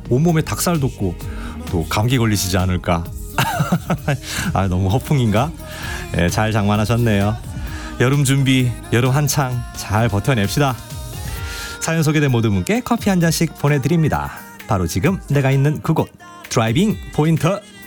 온몸에 닭살 돋고 또 감기 걸리시지 않을까. 아, 너무 허풍인가? 네, 잘 장만하셨네요. 여름 준비, 여름 한창 잘 버텨냅시다. 사연 소개된 모든 분께 커피 한 잔씩 보내드립니다. 바로 지금 내가 있는 그곳 드라이빙 포인트.